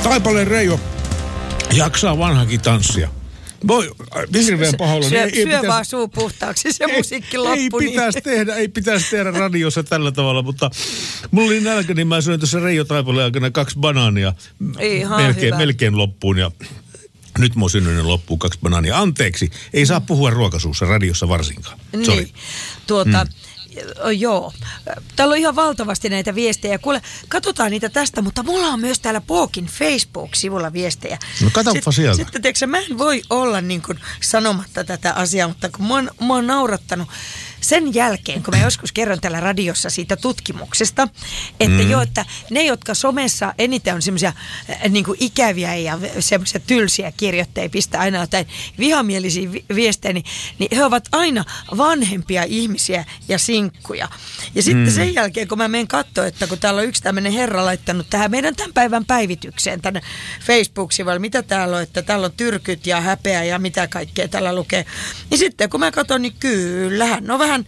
Taipaleen Reijo jaksaa vanhakin tanssia. Voi, hirveän pahoilla. Syö vaan suu puhtaaksi se musiikki loppu. Ei pitäisi tehdä radiossa tällä tavalla, mutta mulla oli nälkä, niin mä söin tuossa Reijo Taipaleen aikana 2 banaania melkein loppuun ja nyt mun synnyinen loppuu 2 banaania. Anteeksi, ei saa puhua ruokasuussa radiossa varsinkaan. Sorry. Niin, joo. Täällä on ihan valtavasti näitä viestejä. Kuule, katsotaan niitä tästä, mutta mulla on myös täällä Pookin Facebook-sivulla viestejä. No katsoppa sieltä. Sitten tiedätkö, mä en voi olla niin kuin sanomatta tätä asiaa, mutta kun mä oon naurattanut sen jälkeen, kun mä joskus kerron täällä radiossa siitä tutkimuksesta, että että ne, jotka somessa eniten on semmoisia niin kuin ikäviä ja semmoisia tylsiä kirjoittajia, pistää aina jotain vihamielisiä viestejä, niin he ovat aina vanhempia ihmisiä ja sinkkuja. Ja sitten sen jälkeen, kun mä menen katsoa, että kun täällä on yksi tämmöinen herra laittanut tähän meidän tämän päivän päivitykseen tänne Facebook-sivuille, mitä täällä on, että täällä on tyrkyt ja häpeä ja mitä kaikkea täällä lukee. Niin sitten kun mä katson, niin kyllä, hän on vähän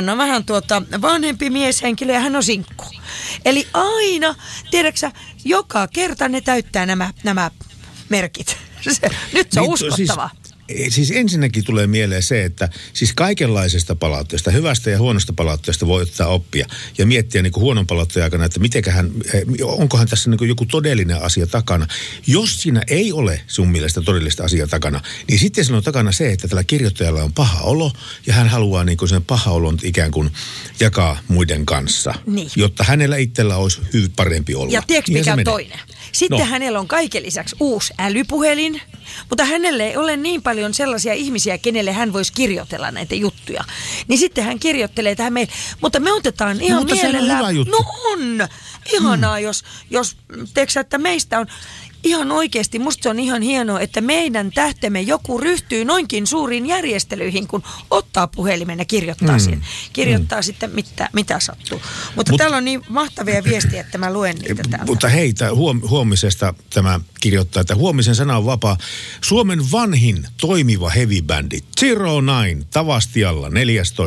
vanhempi mieshenkilö ja hän on sinkku. Eli aina, tiedätkö joka kerta ne täyttää nämä merkit. Nyt se on uskottavaa. Siis ensinnäkin tulee mieleen se, että siis kaikenlaisesta palautteesta, hyvästä ja huonosta palautteesta voi ottaa oppia ja miettiä niin kuin huonon palautteen aikana, että onkohan tässä niin kuin joku todellinen asia takana. Jos siinä ei ole sun mielestä todellista asiaa takana, niin sitten siinä on takana se, että tällä kirjoittajalla on paha olo ja hän haluaa niin kuin sen paha olon ikään kuin jakaa muiden kanssa, jotta hänellä itsellä olisi parempi olo. Ja tiedätkö mikä on toinen? Sitten hänellä on kaiken lisäksi uusi älypuhelin, mutta hänelle ei ole niin paljon sellaisia ihmisiä, kenelle hän voisi kirjoitella näitä juttuja. Niin sitten hän kirjoittelee tähän meille. Mutta me otetaan ihan mielellään. No on! Ihanaa, jos teeksä, että meistä on ihan oikeasti, musta se on ihan hienoa, että meidän tähtemme joku ryhtyy noinkin suuriin järjestelyihin, kun ottaa puhelimen ja kirjoittaa siihen. Kirjoittaa sitten mitä sattuu. Mutta täällä on niin mahtavia viestiä, että mä luen niitä täältä. Mutta hei, huomisesta tämä kirjoittaa, että huomisen sana on vapaa. Suomen vanhin toimiva heavy-bändi Zero Nine Tavastialla 14.10.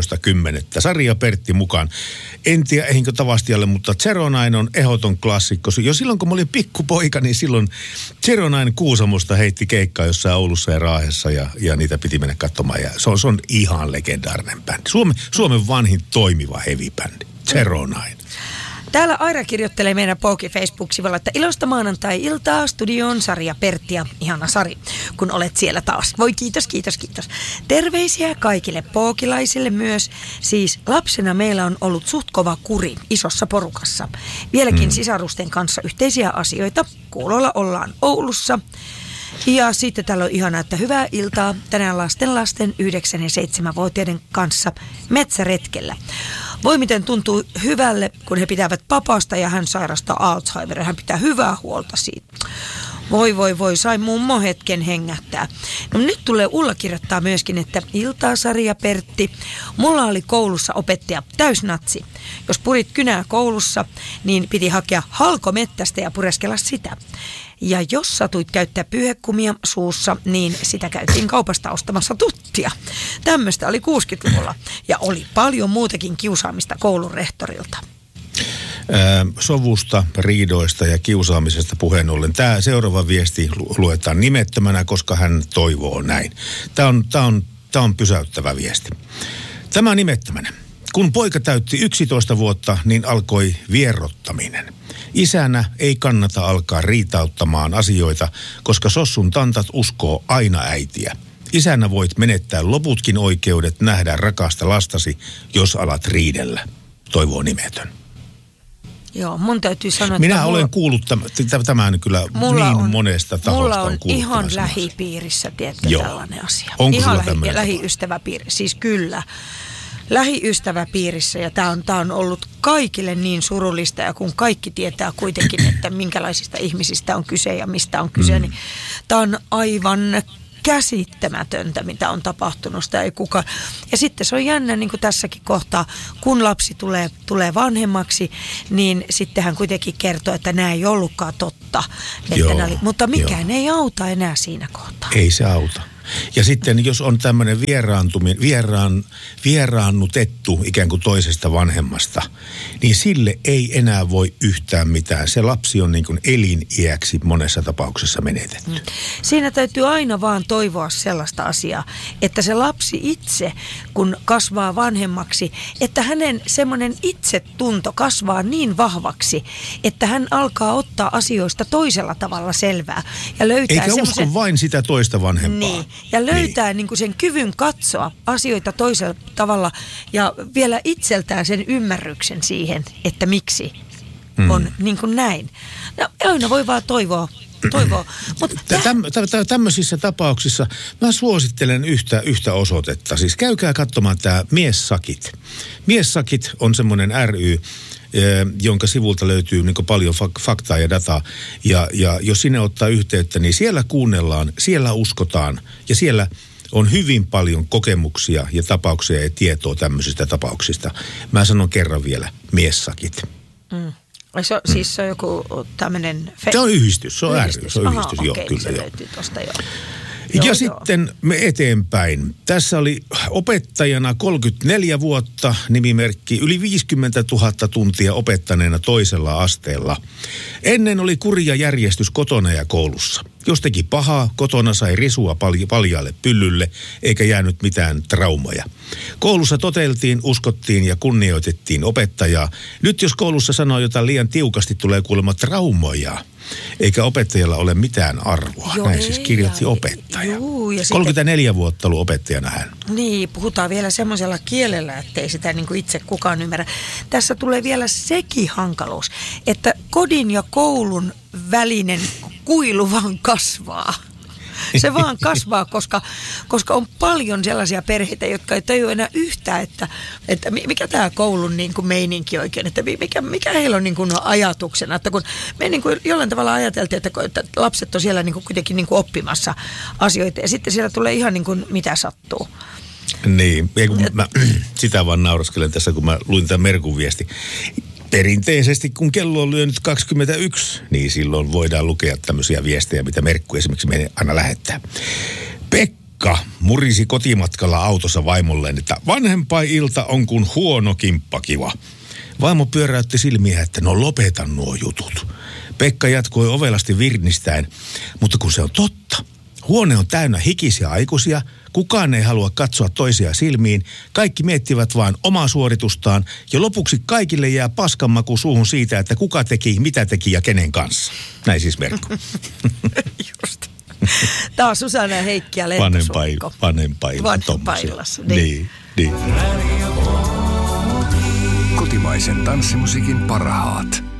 Sari ja Pertti mukaan. En tiedä, eihinkö Tavastialle, mutta Zero Nine on ehdoton klassikko. Jo silloin, kun mä olin pikkupoika, niin silloin Zero Nine Kuusamosta heitti keikkaa jossain Oulussa ja Raahessa ja niitä piti mennä katsomaan. Ja se on ihan legendaarinen bändi. Suomen vanhin toimiva heavy-bändi. Zero Nine. Täällä Aira kirjoittelee meidän Pooki Facebook-sivulla, että iloista maanantai-iltaa studioon Sari ja Pertti ja ihana Sari, kun olet siellä taas. Voi kiitos. Terveisiä kaikille pookilaisille myös. Siis lapsena meillä on ollut suht kova kuri isossa porukassa. Vieläkin sisarusten kanssa yhteisiä asioita. Kuulolla ollaan Oulussa. Ja sitten täällä on ihanaa, että hyvää iltaa tänään lasten 9 ja 7-vuotiaiden kanssa metsäretkellä. Voi miten tuntuu hyvälle, kun he pitävät papasta ja hän sairastaa Alzheimeria. Hän pitää hyvää huolta siitä. Voi, sai mummo hetken hengähtää. No nyt tulee Ulla kirjoittaa myöskin, että iltaa Sari ja Pertti. Mulla oli koulussa opettaja täysnatsi. Jos purit kynää koulussa, niin piti hakea halkomettästä ja pureskella sitä. Ja jos satuit käyttää pyyhekumia suussa, niin sitä käytiin kaupasta ostamassa tuttia. Tämmöistä oli 60-luvulla ja oli paljon muutakin kiusaamista koulun rehtorilta. Sovusta, riidoista ja kiusaamisesta puheen ollen. Tämä seuraava viesti luetaan nimettömänä, koska hän toivoo näin. Tämä on pysäyttävä viesti. Tämä on nimettömänä. Kun poika täytti 11 vuotta, niin alkoi vierottaminen. Isänä ei kannata alkaa riitauttamaan asioita, koska sossun tantat uskoo aina äitiä. Isänä voit menettää loputkin oikeudet nähdä rakasta lastasi, jos alat riidellä. Toivoo nimetön. Joo, mun täytyy sanoa, minä olen kuullut tämän kyllä niin monesta tahosta. Mulla on ihan lähipiirissä, tiedätkö, tällainen asia. Onko ihan sulla lähiystäväpiiri, siis kyllä. Lähiystäväpiirissä ja tämä on ollut kaikille niin surullista ja kun kaikki tietää kuitenkin, että minkälaisista ihmisistä on kyse ja mistä on kyse, niin tämä on aivan käsittämätöntä, mitä on tapahtunut. Sitä ei kukaan. Ja sitten se on jännä, niin kuin tässäkin kohtaa, kun lapsi tulee vanhemmaksi, niin sitten hän kuitenkin kertoo, että nämä ei ollutkaan totta. Että mutta mikään ei auta enää siinä kohtaa. Ei se auta. Ja sitten jos on tämmöinen vieraannutettu ikään kuin toisesta vanhemmasta, niin sille ei enää voi yhtään mitään. Se lapsi on niin kuin eliniäksi monessa tapauksessa menetetty. Siinä täytyy aina vaan toivoa sellaista asiaa, että se lapsi itse, kun kasvaa vanhemmaksi, että hänen semmoinen itsetunto kasvaa niin vahvaksi, että hän alkaa ottaa asioista toisella tavalla selvää. Ja löytää eikä usko vain sitä toista vanhempaa. Niin, ja löytää niin kuin sen kyvyn katsoa asioita toisella tavalla ja vielä itseltään sen ymmärryksen siihen, että miksi on niin kuin näin. No, aina voi vaan toivoa. Tämmöisissä tapauksissa mä suosittelen yhtä osoitetta. Siis käykää katsomaan tämä Miessakit. Miessakit on semmoinen ry, jonka sivulta löytyy niin paljon faktaa ja dataa. Ja jos sinne ottaa yhteyttä, niin siellä kuunnellaan, siellä uskotaan ja siellä on hyvin paljon kokemuksia ja tapauksia ja tietoa tämmöisistä tapauksista. Mä sanon kerran vielä, Miessakit. Siis se on joku tämmöinen... Se on yhdistys, se on ry, se on yhdistys, joo, okei, kyllä. Se löytyy tosta, joo. Ja sitten me eteenpäin. Tässä oli opettajana 34 vuotta, nimimerkki, yli 50 000 tuntia opettaneena toisella asteella. Ennen oli kurja järjestys kotona ja koulussa. Jos teki pahaa, kotona sai risua paljaalle pyllylle, eikä jäänyt mitään traumaja. Koulussa toteltiin, uskottiin ja kunnioitettiin opettajaa. Nyt jos koulussa sanoo jotain liian tiukasti, tulee kuulemma traumoja. Eikä opettajalla ole mitään arvoa. Näin siis kirjoitti opettaja. 34 vuotta ollut opettajana hän. Niin, puhutaan vielä semmoisella kielellä, ettei sitä niin kuin itse kukaan ymmärrä. Tässä tulee vielä sekin hankaluus, että kodin ja koulun välinen kuilu vaan kasvaa. Se vaan kasvaa, koska on paljon sellaisia perheitä, jotka ei tajua enää yhtään, että mikä tämä koulun niin kuin meininki oikein, että mikä heillä on niin kuin ajatuksena. Että kun me niin kuin jollain tavalla ajateltiin, että lapset on siellä niin kuin kuitenkin niin kuin oppimassa asioita ja sitten siellä tulee ihan niin kuin mitä sattuu. Niin, mä sitä vaan nauraskelen tässä, kun mä luin tämän Merkun viesti. Perinteisesti, kun kello on lyönyt 21, niin silloin voidaan lukea tämmöisiä viestejä, mitä Merkku esimerkiksi meidän aina lähettää. Pekka murisi kotimatkalla autossa vaimolleen, että vanhempainilta on kuin huono kimppakiva. Vaimo pyöräytti silmiä, että no lopeta nuo jutut. Pekka jatkoi ovelasti virnistäen, mutta kun se on totta. Huone on täynnä hikisiä aikuisia, kukaan ei halua katsoa toisia silmiin, kaikki miettivät vain omaa suoritustaan ja lopuksi kaikille jää paskanmaku suuhun siitä, että kuka teki, mitä teki ja kenen kanssa. Näin siis Merkku. Just. Tämä on Susanna ja Heikki ja Lentosukko. Vanhempaillassa. Niin. Kotimaisen tanssimusiikin parhaat.